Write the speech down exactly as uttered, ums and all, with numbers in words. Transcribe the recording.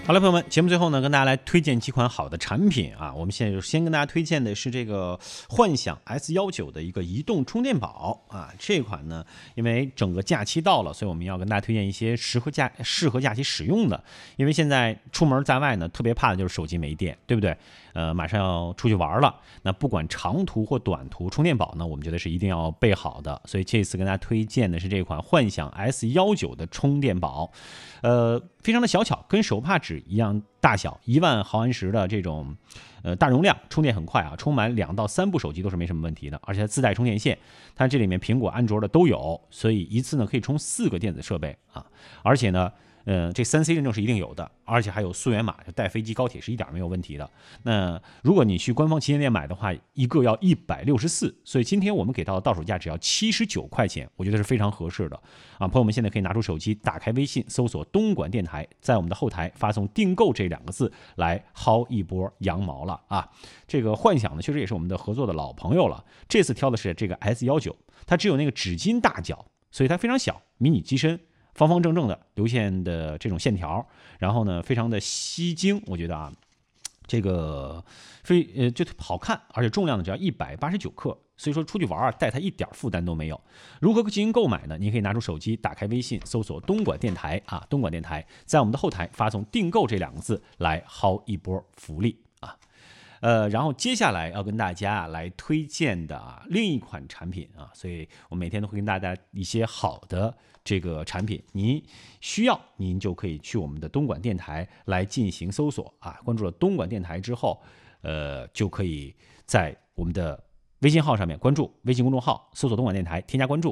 好了，朋友们，节目最后呢，跟大家来推荐几款好的产品啊。我们现在就先跟大家推荐的是这个幻想 S 十九 的一个移动充电宝啊。这款呢，因为整个假期到了，所以我们要跟大家推荐一些适合假适合假期使用的。因为现在出门在外呢，特别怕的就是手机没电，对不对？呃，马上要出去玩了，那不管长途或短途，充电宝呢，我们觉得是一定要备好的。所以这次跟大家推荐的是这款幻想 S 十九 的充电宝，呃，非常的小巧，跟手帕纸一样大小，一万毫安时的这种呃大容量，充电很快啊，充满两到三部手机都是没什么问题的，而且它自带充电线，它这里面苹果、安卓的都有，所以一次呢可以充四个电子设备啊，而且呢。呃，这三 C 认证是一定有的，而且还有溯源码，就带飞机、高铁是一点没有问题的。那如果你去官方旗舰店买的话，一个要一百六十四，所以今天我们给到的到手价只要七十九块钱，我觉得是非常合适的啊。朋友们现在可以拿出手机，打开微信，搜索东莞电台，在我们的后台发送订购这两个字来薅一波羊毛了啊。这个幻想呢，确实也是我们的合作的老朋友了。这次挑的是这个 S 十九，它只有那个纸巾大小，所以它非常小，迷你机身。方方正正的流线的这种线条，然后呢，非常的吸睛，我觉得啊，这个非呃就好看，而且重量呢只要一百八十九克，所以说出去玩啊，带它一点负担都没有。如何进行购买呢？你可以拿出手机，打开微信，搜索东莞电台啊，东莞电台，在我们的后台发送订购这两个字来薅一波福利啊。呃，然后接下来要跟大家来推荐的啊另一款产品啊，所以我每天都会跟大家一些好的这个产品，您需要您就可以去我们的东莞电台来进行搜索啊，关注了东莞电台之后，呃，就可以在我们的微信号上面关注微信公众号，搜索东莞电台，添加关注。